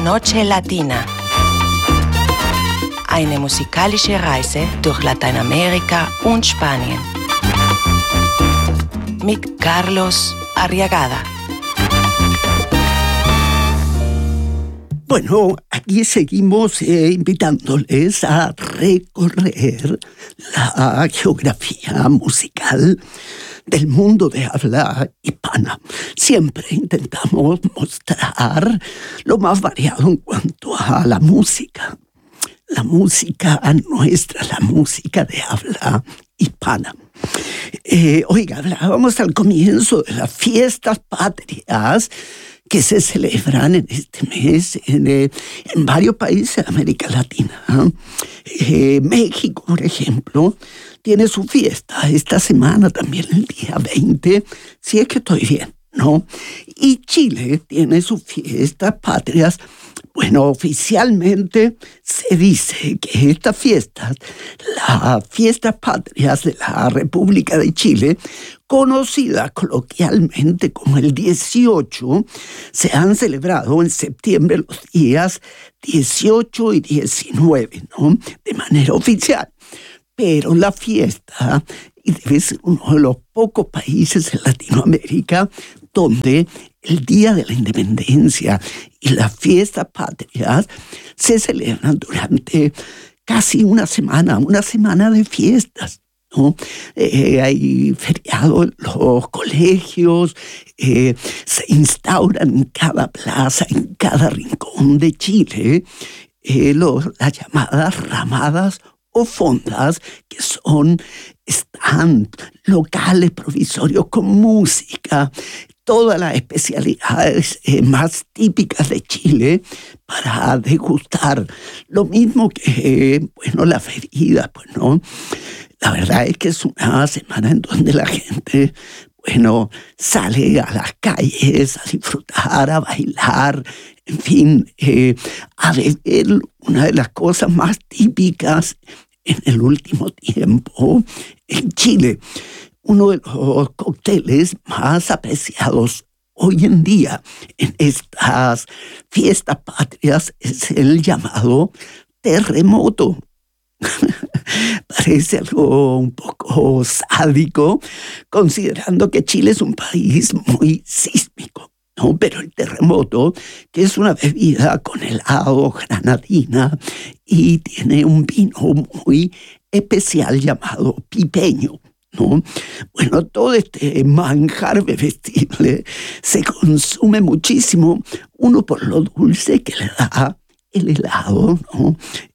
Noche Latina. Eine musikalische Reise durch Lateinamerika und Spanien. Mit Carlos Arriagada. Bueno, aquí seguimos invitándoles a recorrer la geografía musical del mundo de habla hispana. Siempre intentamos mostrar lo más variado en cuanto a la música. La música nuestra, la música de habla hispana. Oiga, hablábamos al comienzo de las fiestas patrias que se celebran en este mes en varios países de América Latina. México, por ejemplo, tiene su fiesta esta semana también, el día 20, si es que estoy bien, ¿no? Y Chile tiene sus fiestas patrias. Bueno, oficialmente se dice que estas fiestas, las fiestas patrias de la República de Chile, conocidas coloquialmente como el 18, se han celebrado en septiembre los días 18 y 19, ¿no? De manera oficial. Pero la fiesta, y debe ser uno de los pocos países en Latinoamérica donde el Día de la Independencia y las fiestas patrias se celebran durante casi una semana de fiestas, ¿no? Hay feriados en los colegios, se instauran en cada plaza, en cada rincón de Chile, las llamadas ramadas o fondas, que son stand locales provisorios con música, todas las especialidades más típicas de Chile para degustar. Lo mismo que, las bebidas, pues, ¿no? La verdad es que es una semana en donde la gente, sale a las calles a disfrutar, a bailar, en fin, a beber una de las cosas más típicas en el último tiempo en Chile. Uno de los cócteles más apreciados hoy en día en estas fiestas patrias es el llamado terremoto. Parece algo un poco sádico, considerando que Chile es un país muy sísmico, ¿no? Pero el terremoto, que es una bebida con helado, granadina, y tiene un vino muy especial llamado pipeño, ¿no? Bueno, todo este manjar bebestible se consume muchísimo, uno por lo dulce que le da el helado, ¿no?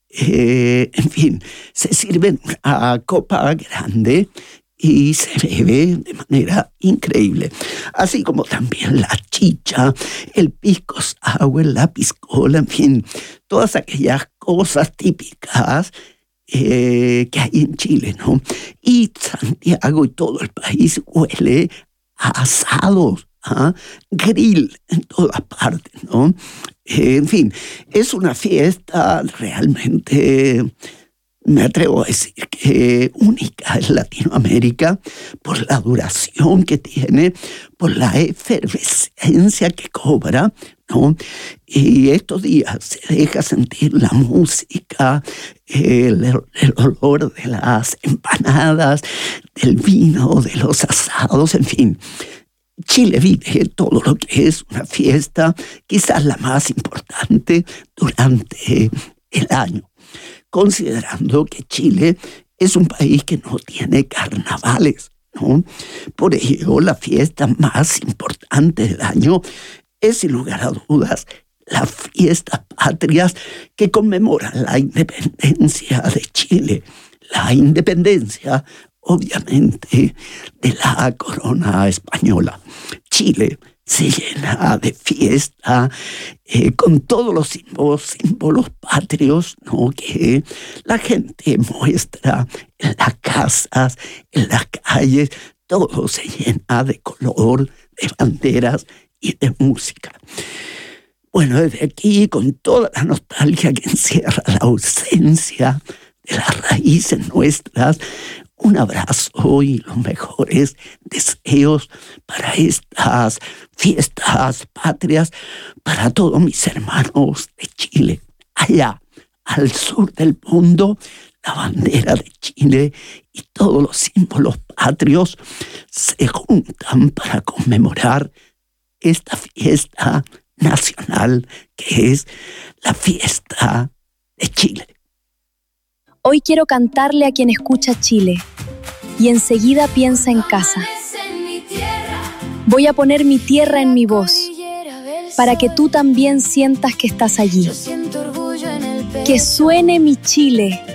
En fin, se sirve en una copa grande y se bebe de manera increíble. Así como también la chicha, el pisco sour, la piscola, en fin, todas aquellas cosas típicas que hay en Chile, ¿no? Y Santiago y todo el país huele a asados, grill en todas partes, ¿no? En fin, es una fiesta realmente, me atrevo a decir que única en Latinoamérica por la duración que tiene, por la efervescencia que cobra, ¿no? Y estos días se deja sentir la música, el olor de las empanadas, del vino, de los asados, en fin. Chile vive todo lo que es una fiesta, quizás la más importante durante el año, considerando que Chile es un país que no tiene carnavales, ¿no? Por ello, la fiesta más importante del año es, sin lugar a dudas, las fiestas patrias que conmemoran la independencia de Chile. La independencia, obviamente, de la corona española. Chile se llena de fiesta con todos los símbolos patrios, ¿no? Que la gente muestra en las casas, en las calles. Todo se llena de color, de banderas y de música. Bueno, desde aquí, con toda la nostalgia que encierra la ausencia de las raíces nuestras, Un abrazo y los mejores deseos para estas fiestas patrias, para todos mis hermanos de Chile. Allá, al sur del mundo, la bandera de Chile y todos los símbolos patrios se juntan para conmemorar esta fiesta nacional que es la fiesta de Chile. Hoy quiero cantarle a quien escucha Chile y enseguida piensa en casa. Voy a poner mi tierra en mi voz para que tú también sientas que estás allí. Que suene mi Chile